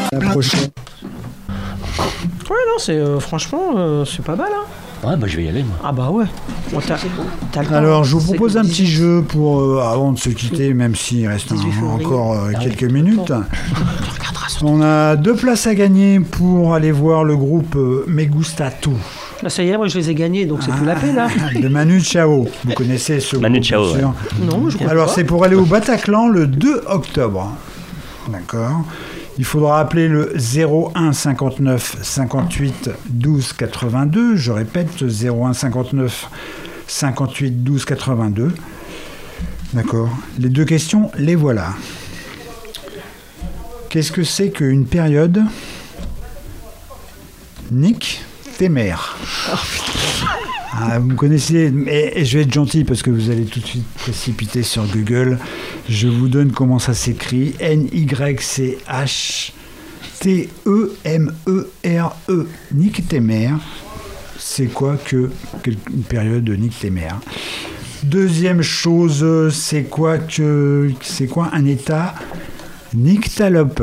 La prochaine. Ouais, non, c'est franchement, c'est pas mal, hein. Ouais, bah je vais y aller, moi. Ah bah ouais. Bon, t'as le temps. Alors, je vous propose un petit jeu pour avant de se quitter, même s'il reste encore quelques minutes. On a 2 places à gagner pour aller voir le groupe Me Gusta Tu. Là, ça y est, moi je les ai gagnés, donc c'est plus la paix, là. De Manu Chao. Vous connaissez ce Manu groupe, Chao, bien sûr. Non, je crois Alors, pas. c'est pour aller au Bataclan le 2 octobre. D'accord. Il faudra appeler le 01 59 58 12 82. Je répète, 01 59 58 12 82. D'accord. Les 2 questions, les voilà. Qu'est-ce que c'est qu'une période nictémère? Vous me connaissez, et je vais être gentil parce que vous allez tout de suite précipiter sur Google. Je vous donne comment ça s'écrit. N-Y-C-H-T-E-M-E-R-E. Nictémère. C'est quoi qu'une période de nictémère? Deuxième chose, c'est quoi un état nyctalope?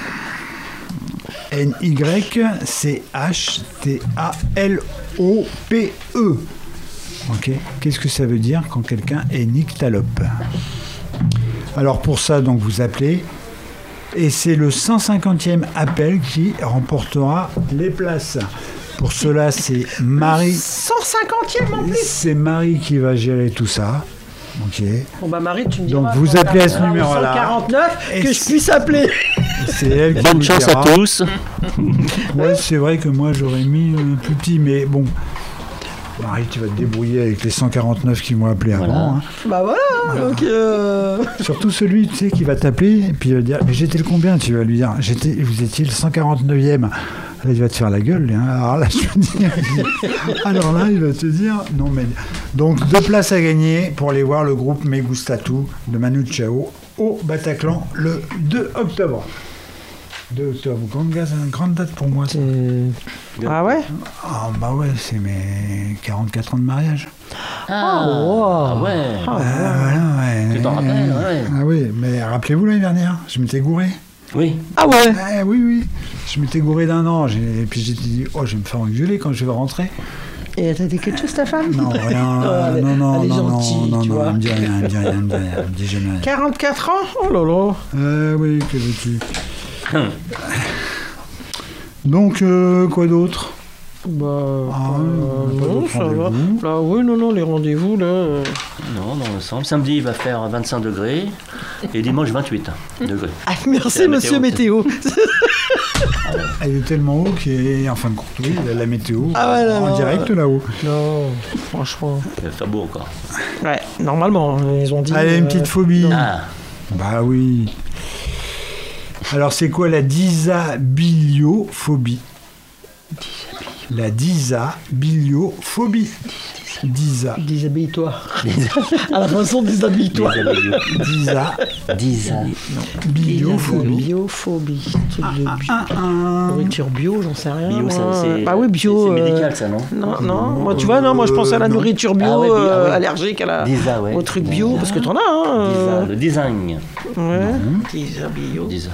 N-Y-C-H-T-A-L-O-P-E. Ok. Qu'est-ce que ça veut dire quand quelqu'un est nyctalope? Alors pour ça, donc vous appelez, et c'est le 150e appel qui remportera les places. Pour cela, c'est Marie. 150e en plus. C'est Marie qui va gérer tout ça. Ok. Bon bah Marie, tu me diras. Donc vous appelez à ce numéro-là. 149 Et que je puisse appeler. C'est elle qui Bonne vous chance dira. à tous. Ouais, c'est vrai que moi j'aurais mis plus petit, mais bon. Marie, tu vas te débrouiller avec les 149 qui m'ont appelé Voilà. avant. Hein. Bah voilà. Donc Surtout celui, tu sais, qui va t'appeler et puis il va dire, mais j'étais le combien? Tu vas lui dire, vous étiez le 149e. Là, il va te faire la gueule. Hein. Alors là, je veux dire, alors là, il va te dire, non mais. Donc 2 places à gagner pour aller voir le groupe Me Gusta Tu de Manu Chao au Bataclan le 2 octobre. 2 octobre, grande date pour moi. Ça. Ah ouais. Ah bah ouais, c'est mes 44 ans de mariage. Ah ouais. Voilà, ouais. Tu t'en rappelles, ouais. Ah oui, mais rappelez-vous l'année dernière, je m'étais gouré. Oui. Ah ouais. Oui. Je m'étais gouré d'1 an. Et puis j'étais dit, oh, je vais me faire engueuler quand je vais rentrer. Et t'as dit quelque chose, ta femme? Non, rien. elle est gentille, tu vois. Elle me dit rien, elle me dit jamais rien. 44 ans? Oh là là. Oui, que veux-tu. Donc, quoi d'autre? Bah, on n'a pas non, d'autres ça va. rendez-vous. Là, oui, non, les rendez-vous, là. Non, dans l'ensemble. Samedi, il va faire 25 degrés. Et dimanche, 28 degrés. Ah, C'est merci, la monsieur Météo. Elle est tellement haut qu'en fin de compte, oui, la météo Ah ouais, là, en non, direct là-haut. Non, franchement. Il va faire beau encore. Ouais, normalement, ils ont dit. Allez, une petite phobie. Ah, Bah oui. Alors, c'est quoi la disabiliophobie? La disabiliophobie. Déshabille-toi. À la façon, déshabille-toi. Disabiliophobie. Biophobie. Nourriture bio, j'en sais rien. bio, ça, moi. c'est. Bah oui, bio. C'est médical, ça, non? Non. Moi, tu vois, non, moi, je pense à la non. nourriture bio, Ah ouais, ouais. allergique à la. Disa, ouais. Au truc bio, parce que t'en as, hein. Disa, le design. Ouais. Déshabille. Disa.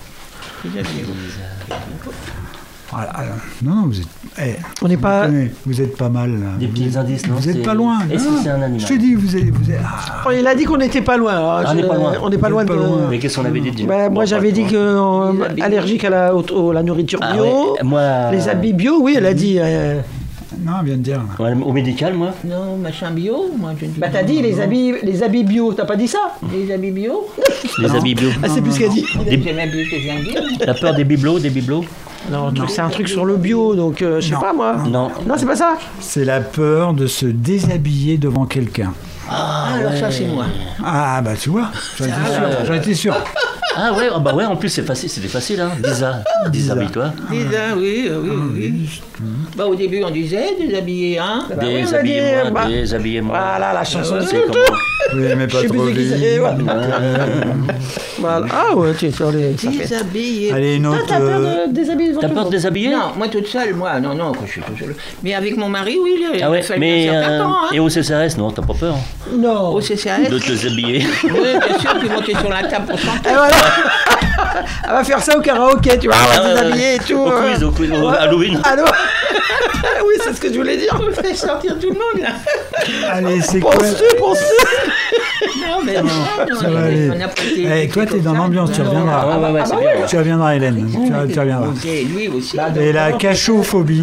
Voilà. Non, vous êtes. On n'est pas. Vous êtes pas mal. Là. Des petits indices, non? Vous êtes pas loin. Est-ce non. que c'est un animal? Je te dis, vous êtes. Oh, il a dit qu'on n'était pas loin. Alors, on n'est pas loin. On n'est pas Vous loin êtes de. pas loin. Mais qu'est-ce qu'on avait dit? Bah, moi, j'avais dit que allergique à la nourriture Ah bio. ouais, moi. Les habits bio, oui, elle a dit. Non, elle vient de dire. Ouais, au médical, moi. Non, machin bio, moi je ne Bah, t'as dit les habits bio, t'as pas dit ça? Les habits bio. Les habits bio. Ah, c'est plus ce qu'elle dit. J'ai même plus ce que je viens de dire. La peur des bibelots, Non, c'est un truc sur le bio, donc je sais Non. pas moi. Non. Non, c'est pas ça. C'est la peur de se déshabiller devant quelqu'un. Ah, alors ça c'est moi. Ah, bah tu vois, j'en étais sûr. Ah ouais, bah ouais, en plus c'était facile, hein. Déshabille-toi. Déjà, oui. Bah au début on disait déshabiller, hein. Déshabillez-moi, bah, déshabillez-moi. Voilà la chanson. C'est comment? Oui, mais pas Je sais plus trop c'est qui vite. c'est, ouais. Voilà. Ah ouais, tu ça fait. Déshabiller. Allez, une Toi, autre. t'as peur de déshabiller devant T'as tout le peur de monde? déshabiller? Non, moi toute seule, moi. Non, quand je suis toute seule. Mais avec mon mari, oui, il Ah ouais, a fallu mais un certain temps, hein. et au CCRS, non, t'as pas peur Non. Au CCRS. de te déshabiller? Oui, bien sûr, puis monter sur la table pour chanter. Et voilà. Elle va faire ça au karaoké, tu vois, elle va déshabiller et tout. Au quiz, au Halloween. Allô. Oui, c'est ce que je voulais dire. On fait sortir tout le monde là. Allez, c'est quoi Penses-tu Non, mais non, ça va aller. Eh, toi, t'es dans l'ambiance, tu reviendras. Ouais, c'est bien. Tu reviendras, Hélène. Tu reviendras. Ok, lui aussi. Et la cachophobie.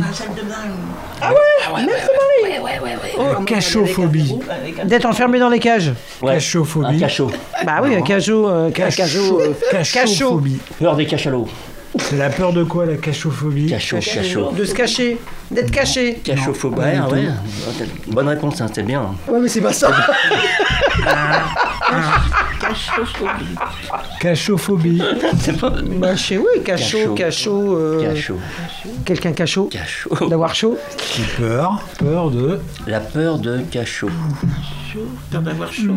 Cachophobie. D'être enfermé dans les cages. Ouais. Cachophobie. Un cachot. Bah oui, un cachot. Cachophobie. Peur des cachalots. C'est la peur de quoi, la cachophobie? Cachot. De se cacher. D'être caché. Cachophobie. pas du tout. Ouais. Bonne réponse, hein, c'était bien. Ouais, mais c'est pas ça. Cachophobie. C'est pas. Bah, chez oui, cachot. Cachot. Quelqu'un cachot. Cachot. D'avoir chaud. Peur de... La peur de cachot. Peur d'avoir chaud.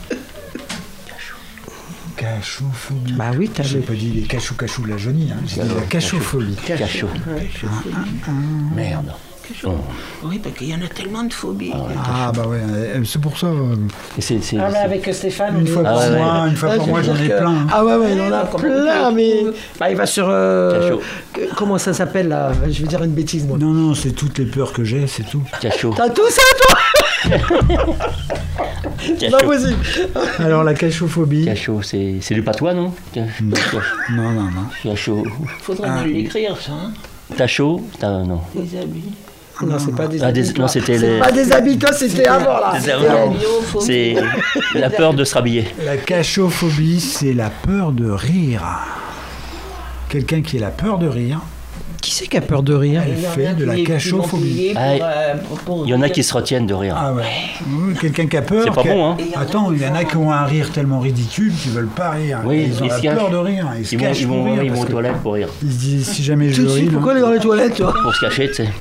Cachophobie. Bah oui, t'as J'ai le. pas dit les cachou de la jaunie, hein. J'ai dit la cachophobie. Cachot. Merde. Oh. Oui, parce qu'il y en a tellement de phobies. Ah bah ouais, c'est pour ça. Et c'est. Ah, mais avec Stéphane. Une fois par mois, j'en ai plein. Hein. Ah ouais, il en a plein, mais. Bah, il va sur. Cachot. Comment ça s'appelle là? Je vais dire une bêtise, moi. Non, c'est toutes les peurs que j'ai, c'est tout. Cachot. T'as tout ça, toi? C'est pas possible. Alors la cachophobie. Cachot, c'est du patois, non? Non. Cachot. Faudrait me l'écrire, ça. Hein. Cachot, non. Des habits. Non, c'est pas des Ah, habits. non, c'était C'est les. pas des habits, toi, c'était avant là. C'est la peur de se rhabiller. La cachophobie, c'est la peur de rire. Quelqu'un qui a la peur de rire, Qui c'est qui a peur de rire? elle fait de la cachophobie. Il y en a qui se retiennent de rire. Ah ouais. Quelqu'un qui a peur. C'est pas bon, hein? Attends, il y en a qui ont un rire tellement ridicule qu'ils veulent pas rire. Oui, ils ont ils la se cachent. peur de rire. Ils se cachent pour rire. Ils vont parce aux que toilettes pour rire. Ils se disent si jamais je Tout de ris. suite, pourquoi aller dans les toilettes, toi? Pour se cacher, tu sais.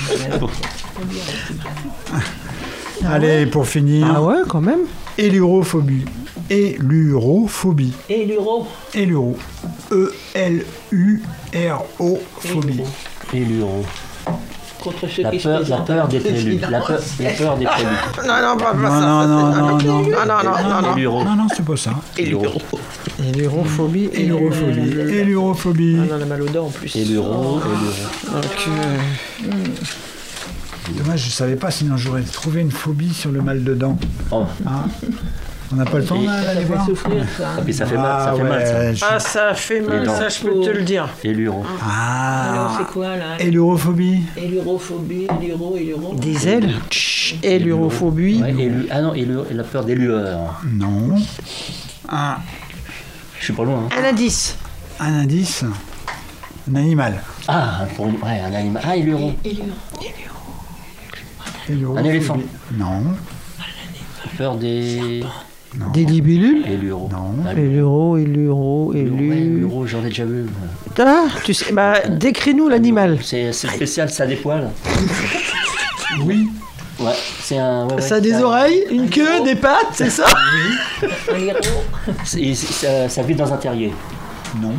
Allez, pour finir. Ah ouais, quand même. Élurophobie. Élurophobie. Et l'euro. Éluro. E-L-U-R-O phobie. Et l'euro. Contre ceux La qui peur d'être élu. La peur d'être élu. Non, pas ça. Non. Et l'euro. Non, c'est pas ça. Élurophobie. Élurophobie. Élurophobie. On en a mal aux dents en plus. Et l'euro. Donc, Dommage, je savais pas, sinon j'aurais trouvé une phobie sur le mal de dents. Oh. Hein. On n'a pas le temps Et- d'aller voir. souffrir, ça. Et puis ça fait mal, ça fait mal, ça. Ah, ça fait mal, Les dents. ça, je peux te le dire. Et l'euro. Alors, Ah. c'est quoi, là? Élurophobie. Et l'europhobie, l'euro. Des ailes. Élurophobie. Ouais, ah non, et la peur des lueurs. Non. Je suis pas loin. Hein. Un indice. Un indice. Un animal. Ah, ouais, un animal. Ah, et l'euro. Élurophobie. Un éléphant. Non. Peur des. Des libellules. Et l'euro. Non. Ah, Éluro. Ouais, l'euro, j'en ai déjà vu. Ah, tu sais, bah, décris-nous l'animal. C'est spécial, ça a des poils. Oui. Ouais, c'est un. Ouais, Ça a des oreilles, une queue, des pattes, c'est ça? Un héros. Ça vit dans un terrier. Non.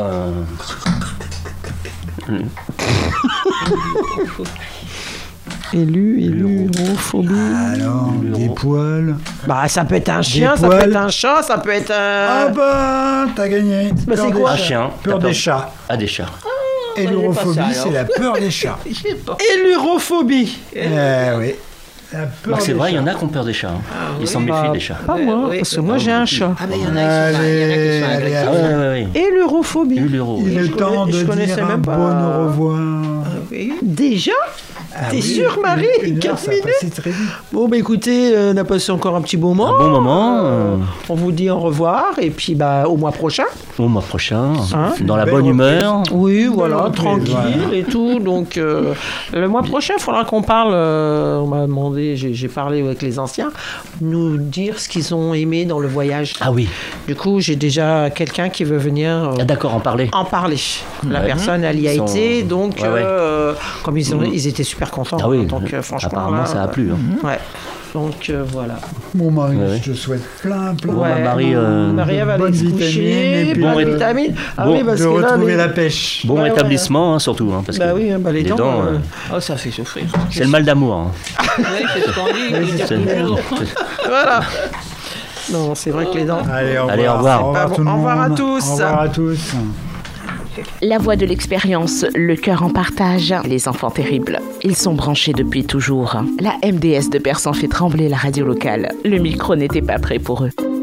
Élurophobie. Alors, Éluro. des poils. Bah, ça peut être un chien, ça poils. peut être un chat, ça peut être Ah un. bah, t'as gagné. Bah, c'est Peur quoi, des Un chats. chien. Peur T'as des chats. Ah, des chats. Élurophobie, j'ai pas ça, c'est la peur des chats. Je sais pas. Élurophobie. Eh oui. La peur Donc c'est des vrai, il y chats. en a qui ont peur des chats. Hein. Ils oui. s'en méfient des chats. Pas moi, oui. parce que moi j'ai un chat. Ah, mais il y en a qui sont pas. Il y en a qui sont Allez, agressifs. Ah ouais. Élurophobie. L'euro. Il est Je temps connais- de je connaissais dire un même pas. bon au revoir. Oui. Déjà? Ah T'es oui, sûr, Marie? une heure, 4 ça a minutes? passé très vite. Bon, bah écoutez, on a passé encore un petit moment. Un bon moment. On vous dit au revoir et puis bah au mois prochain. Au mois prochain, Hein dans la Belle bonne reprise. humeur. Oui, voilà, reprise, tranquille voilà. et tout. Donc le mois prochain, il faudra qu'on parle. On m'a demandé, j'ai parlé avec les anciens, nous dire ce qu'ils ont aimé dans le voyage. Ah oui. Du coup, j'ai déjà quelqu'un qui veut venir Ah, d'accord, en parler. en parler. La Ouais. personne, elle y a Ils sont- été, donc Ouais, ouais. comme ils étaient super contents. Ah oui. Donc franchement, Apparemment, là, ça a plu. Hein. Ouais. Donc voilà. Mon mari, Ouais, ouais. je te souhaite plein. Bon, bah, Marie, Marie-Ève va aller bonnes se vitamines coucher, et puis bonnes de- vitamines. Ah bon, oui, parce de que là, retrouver les- la pêche. Bon Ouais, rétablissement, hein, surtout. Hein, parce Bah que oui, bah, les dents, Oh, ça fait souffrir. c'est le mal d'amour. Hein. Oui, c'est ce qu'on dit. Il y a C'est- toujours. Voilà. Non, c'est vrai que les dents... Allez, au Allez, revoir. au revoir. Tout le Au revoir à monde. tous. Au revoir à tous. La voix de l'expérience, le cœur en partage, les enfants terribles. Ils sont branchés depuis toujours. La MDS de Persan fait trembler la radio locale. Le micro n'était pas prêt pour eux.